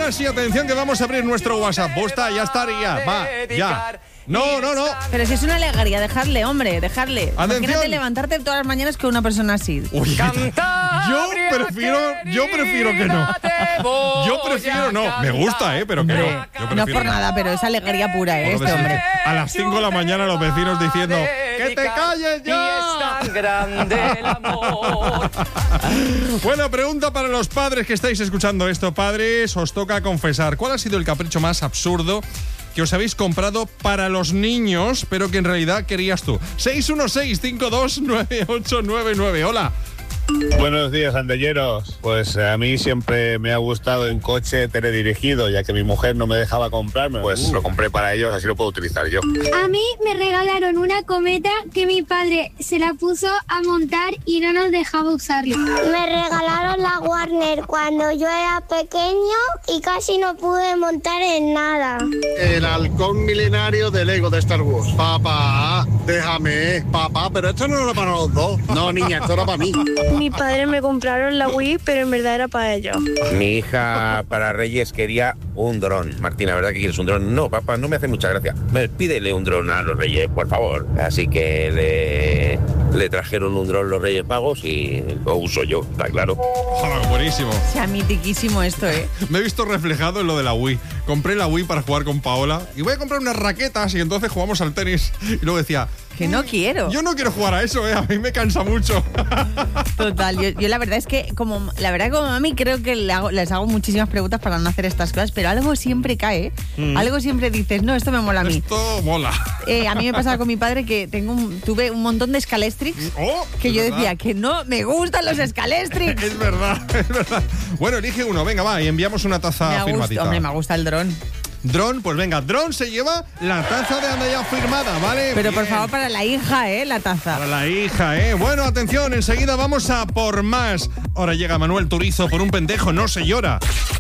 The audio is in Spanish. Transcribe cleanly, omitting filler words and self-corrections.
más y atención que vamos a abrir nuestro WhatsApp. Bosta, ya estaría. Va, ya. No. Pero si es una alegría, dejarle, hombre, dejarle. Atención. Imagínate levantarte todas las mañanas con una persona así. Uy, yo prefiero que no. Yo prefiero no. Me gusta, pero que no. Yo No es prefiero por nada, pero es alegría pura, Puedo este decir, hombre. a las 5 de la mañana los vecinos diciendo ¡que te calles ya! Y es tan grande el amor. Bueno, pregunta para los padres que estáis escuchando esto. Padres, os toca confesar. ¿Cuál ha sido el capricho más absurdo que os habéis comprado para los niños, pero que en realidad querías tú? 616-529899. Hola. Buenos días, andelleros. Pues a mí siempre me ha gustado un coche teledirigido, ya que mi mujer no me dejaba comprarme, pues lo compré para ellos, así lo puedo utilizar yo. A mí me regalaron una cometa que mi padre se la puso a montar y no nos dejaba usarla. Me regalaron la Warner cuando yo era pequeño y casi no pude montar en nada. El halcón milenario de Lego de Star Wars. Papá, déjame. Papá, pero esto no era para los dos. No, niña, esto era para mí. Mi padre me compraron la Wii, pero en verdad era para ellos. Mi hija para Reyes quería un dron. Martina, ¿verdad que quieres un dron? No, papá, no me hace mucha gracia. Pídele un dron a los Reyes, por favor. Así que le trajeron un dron los Reyes Magos y lo uso yo, está claro. Buenísimo. O sea, mitiquísimo esto, Me he visto reflejado en lo de la Wii. Compré la Wii para jugar con Paola y voy a comprar unas raquetas y entonces jugamos al tenis. Y luego decía... Que no quiero. Yo no quiero jugar a eso, a mí me cansa mucho. Total, yo la verdad es que como mami creo que les hago muchísimas preguntas para no hacer estas cosas, pero algo siempre cae, algo siempre dices, no, esto me mola a mí. Esto mola. A mí me pasaba con mi padre que tuve un montón de Scalestrix que yo decía que no me gustan los Scalestrix. Es verdad. Bueno, elige uno, venga, va, y enviamos una taza firmadita. Hombre, me gusta el dron. Dron, pues venga, Dron se lleva la taza de Andaya firmada, ¿vale? Pero bien. por favor, para la hija, la taza. Para la hija, Bueno, atención, enseguida vamos a por más. Ahora llega Manuel Turizo, por un pendejo no se llora.